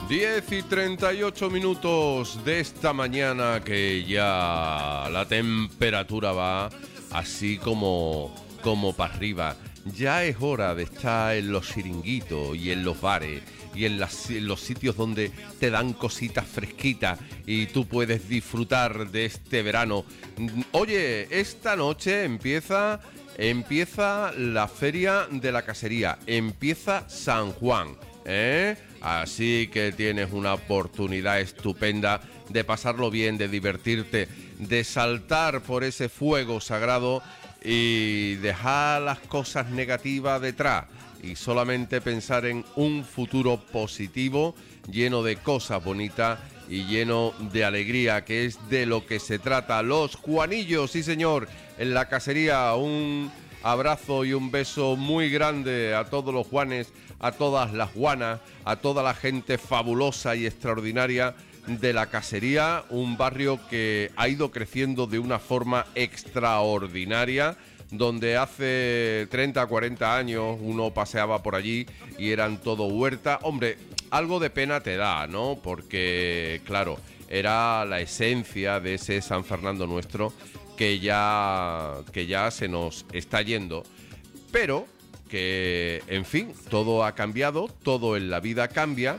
10:38 de esta mañana, que ya la temperatura va así como para arriba. Ya es hora de estar en los chiringuitos y en los bares y en los sitios donde te dan cositas fresquitas y tú puedes disfrutar de este verano. Oye, esta noche empieza la Feria de la Casería, empieza San Juan, ¿eh? Así que tienes una oportunidad estupenda de pasarlo bien, de divertirte, de saltar por ese fuego sagrado y dejar las cosas negativas detrás y solamente pensar en un futuro positivo, lleno de cosas bonitas y lleno de alegría, que es de lo que se trata. Los Juanillos, sí señor, en la Casería. Un abrazo y un beso muy grande a todos los Juanes, a todas las Juanas, a toda la gente fabulosa y extraordinaria de la Casería, un barrio que ha ido creciendo de una forma extraordinaria, donde hace 30, 40 años uno paseaba por allí y eran todo huerta. Hombre, algo de pena te da, ¿no? Porque, claro, era la esencia de ese San Fernando nuestro que ya se nos está yendo, pero que, en fin, todo ha cambiado, todo en la vida cambia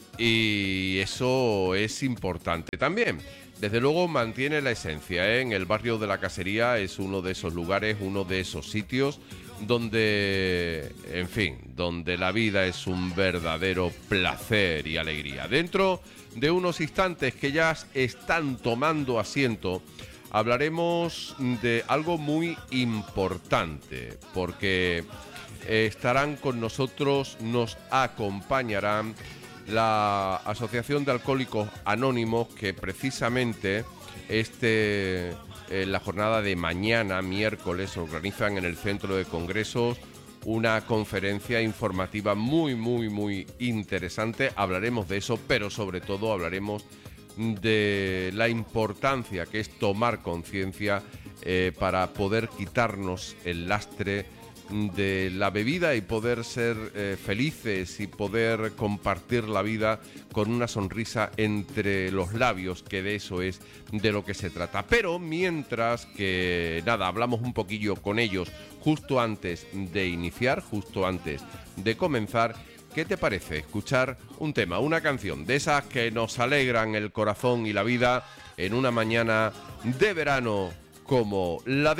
y eso es importante también. Desde luego mantiene la esencia, ¿eh? En el barrio de la Casería es uno de esos lugares, uno de esos sitios donde, en fin, donde la vida es un verdadero placer y alegría. Dentro de unos instantes que ya están tomando asiento, hablaremos de algo muy importante, porque estarán con nosotros, nos acompañarán la Asociación de Alcohólicos Anónimos, que precisamente la jornada de mañana, miércoles, organizan en el Centro de Congresos una conferencia informativa muy, muy, muy interesante. Hablaremos de eso, pero sobre todo hablaremos de la importancia que es tomar conciencia para poder quitarnos el lastre de la bebida y poder ser felices y poder compartir la vida con una sonrisa entre los labios, que de eso es de lo que se trata. Pero mientras que nada, hablamos un poquillo con ellos justo antes de iniciar, justo antes de comenzar. ¿Qué te parece escuchar un tema, una canción de esas que nos alegran el corazón y la vida en una mañana de verano como la de